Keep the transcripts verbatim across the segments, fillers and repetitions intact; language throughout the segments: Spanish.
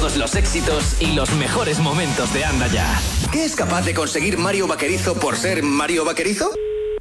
todos los éxitos y los mejores momentos de Anda Ya. ¿Qué es capaz de conseguir Mario Vaquerizo por ser Mario Vaquerizo?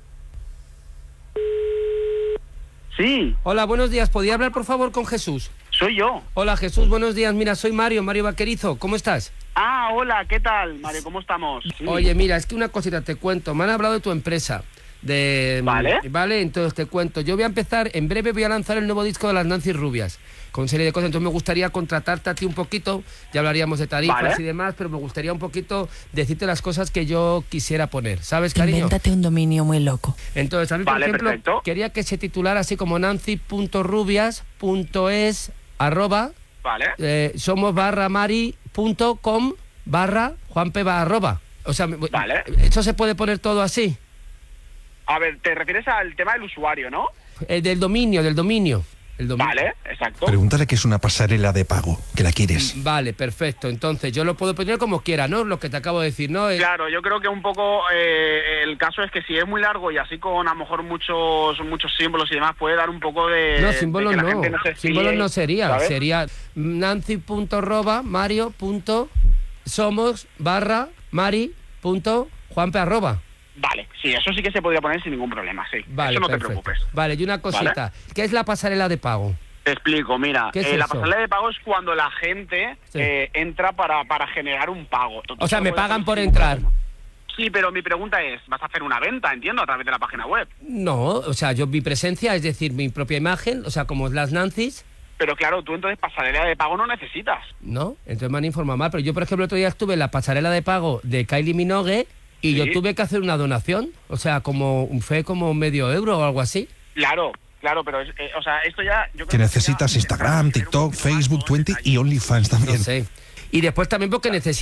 Sí. Hola, buenos días. ¿Podría hablar, por favor, con Jesús? Soy yo. Hola, Jesús, buenos días. Mira, soy Mario, Mario Vaquerizo. ¿Cómo estás? Ah, hola, ¿qué tal, Mario? ¿Cómo estamos? Sí. Oye, mira, es que una cosita te cuento. Me han hablado de tu empresa. De, Vale. Vale, entonces te cuento. Yo voy a empezar, en breve voy a lanzar el nuevo disco de las Nancy Rubias, con serie de cosas. Entonces me gustaría contratarte a ti un poquito. Ya hablaríamos de tarifas Vale. y demás, pero me gustaría un poquito decirte las cosas que yo quisiera poner. ¿Sabes, cariño? Invéntate un dominio muy loco. Entonces, a mí, por Vale, ejemplo, perfecto. quería que se titulara así como nancy punto rubias punto es arroba Vale. eh, somos barra mari punto com barra juanpe va arroba. O sea, Vale. ¿eso se puede poner todo así? A ver, te refieres al tema del usuario, ¿no? El del dominio, del dominio. El dominio. Vale, exacto. Pregúntale qué es una pasarela de pago, que la quieres. Vale, perfecto. Entonces, yo lo puedo poner como quiera, ¿no? Lo que te acabo de decir, ¿no? Eh, Claro, yo creo que un poco eh, el caso es que si es muy largo y así con a lo mejor muchos muchos símbolos y demás puede dar un poco de... No, de símbolos que la no. gente no se fíe, Símbolos no sería. ¿sabes? Sería nancy punto arroba mario punto somos barra mari punto juanpe arroba. Vale, sí, eso sí que se podría poner sin ningún problema, sí. Vale, eso no perfecto. te preocupes. Vale, y una cosita. ¿Qué es la pasarela de pago? Te explico, mira, ¿Qué es eh, la eso? pasarela de pago es cuando la gente Sí. eh, entra para, para generar un pago. Tú- tú O sea, solo me puedes pagan hacer por sin entrar. problema. Sí, pero mi pregunta es, ¿vas a hacer una venta, entiendo, a través de la página web? No, o sea, yo mi presencia, es decir, mi propia imagen, o sea, como las Nancy's, Pero claro, tú entonces pasarela de pago no necesitas. ¿no? Entonces me han informado mal, pero yo, por ejemplo, el otro día estuve en la pasarela de pago de Kylie Minogue y Sí. yo tuve que hacer una donación, o sea, como fue como medio euro o algo así. Claro, claro, pero, es, eh, o sea, esto ya... Yo creo Que necesitas ya- Instagram, TikTok, Facebook, Twenty y OnlyFans No también. sé. Y después también porque necesito